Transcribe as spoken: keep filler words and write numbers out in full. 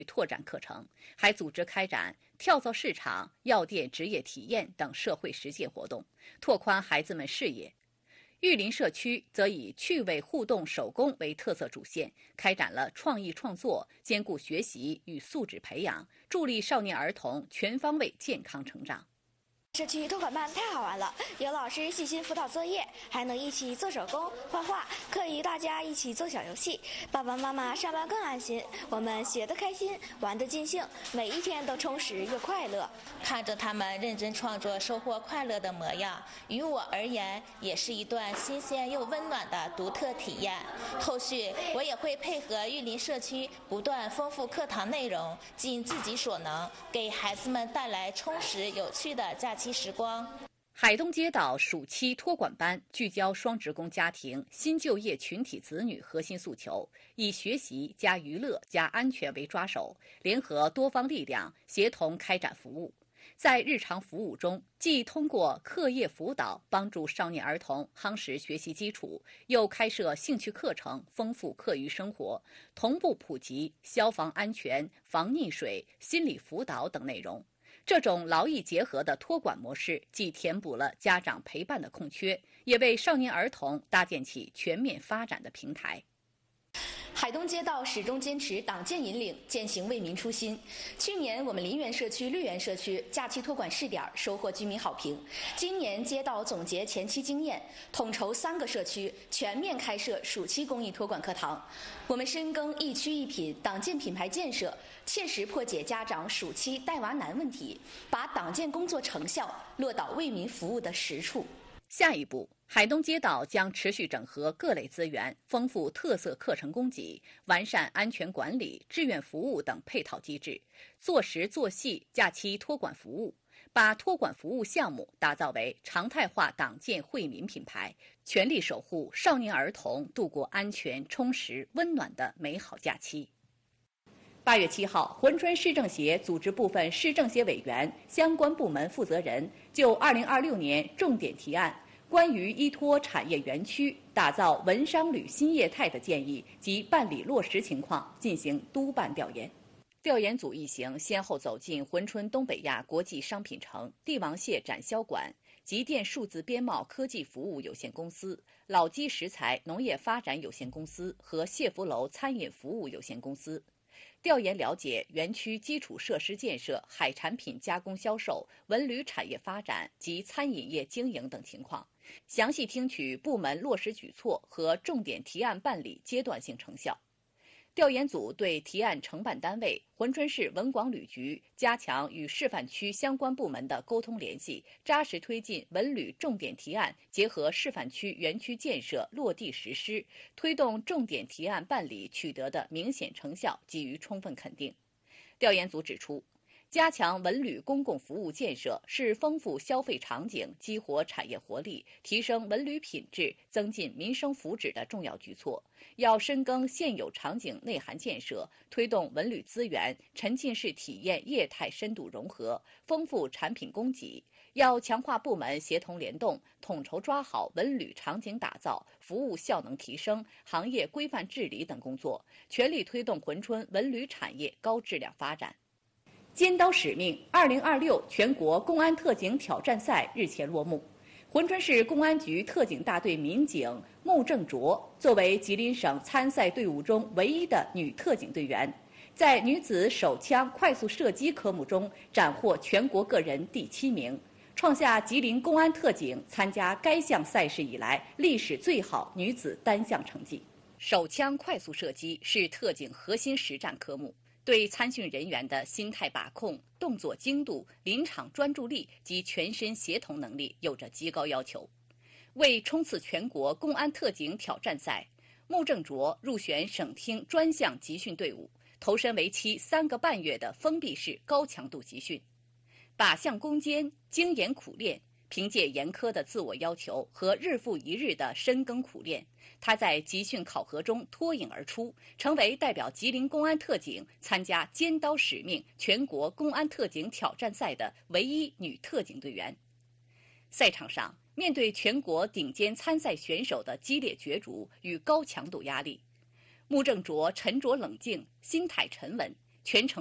拓展课程，还组织开展跳蚤市场、药店职业体验等社会实践活动，拓宽孩子们视野。育林社区则以趣味互动手工为特色主线，开展了创意创作，兼顾学习与素质培养，助力少年儿童全方位健康成长。 社区托管班太好玩了，有老师细心辅导作业，还能一起做手工、画画，可以大家一起做小游戏，爸爸妈妈上班更安心。我们学得开心，玩得尽兴，每一天都充实又快乐。 看着他们认真创作、收获快乐的模样，于我而言也是一段新鲜又温暖的独特体验。后续我也会配合育林社区，不断丰富课堂内容，尽自己所能，给孩子们带来充实有趣的假期时光。 海东街道暑期托管班聚焦双职工家庭、新就业群体子女核心诉求，以学习加娱乐加安全为抓手，联合多方力量，协同开展服务。在日常服务中，既通过课业辅导帮助少年儿童夯实学习基础，又开设兴趣课程，丰富课余生活，同步普及消防安全、防溺水、心理辅导等内容。这种劳逸结合的托管模式，既填补了家长陪伴的空缺，也为少年儿童搭建起全面发展的平台。 海东街道始终坚持党建引领，践行为民初心。去年我们林园社区、绿园社区假期托管试点收获居民好评。今年街道总结前期经验，统筹三个社区全面开设暑期公益托管课堂。我们深耕一区一品党建品牌建设，切实破解家长暑期带娃难问题，把党建工作成效落到为民服务的实处。 下一步，海东街道将持续整合各类资源，丰富特色课程供给，完善安全管理、志愿服务等配套机制，做实做细假期托管服务，把托管服务项目打造为常态化党建惠民品牌，全力守护少年儿童度过安全、充实、温暖的美好假期。八月七号，珲春市政协组织部分市政协委员、相关部门负责人就二零二六年重点提案关于依托产业园区打造文商旅新业态的建议及办理落实情况进行督办调研。调研组一行先后走进珲春东北亚国际商品城、帝王蟹展销馆、极电数字边贸科技服务有限公司、老基食材农业发展有限公司和谢福楼餐饮服务有限公司。调研了解园区基础设施建设、海产品加工销售、文旅产业发展及餐饮业经营等情况，详细听取部门落实举措和重点提案办理阶段性成效。调研组对提案承办单位珲春市文广旅局加强与示范区相关部门的沟通联系，扎实推进文旅重点提案结合示范区园区建设落地实施，推动重点提案办理取得的明显成效给予充分肯定。调研组指出，加强文旅公共服务建设是丰富消费场景、激活产业活力、提升文旅品质、增进民生福祉的重要举措。要深耕现有场景内涵建设，推动文旅资源沉浸式体验业态深度融合，丰富产品供给。要强化部门协同联动，统筹抓好文旅场景打造、服务效能提升、行业规范治理等工作，全力推动珲春文旅产业高质量发展。尖刀使命二零二六全国公安特警挑战赛日前落幕。珲春市公安局特警大队民警穆正卓作为吉林省参赛队伍中唯一的女特警队员，在女子手枪快速射击科目中斩获全国个人第七名，创下吉林公安特警参加该项赛事以来历史最好女子单项成绩。手枪快速射击是特警核心实战科目，对参训人员的心态把控、动作精度、临场专注力及全身协同能力有着极高要求。为冲刺全国公安特警挑战赛，穆正卓入选省厅专项集训队伍，投身为期三个半月的封闭式高强度集训，靶向攻坚，精研苦练。凭借严苛的自我要求和日复一日的深耕苦练，她在集训考核中脱颖而出，成为代表吉林公安特警参加尖刀使命全国公安特警挑战赛的唯一女特警队员。赛场上，面对全国顶尖参赛选手的激烈角逐与高强度压力，穆正卓沉着冷静，心态沉稳， 全程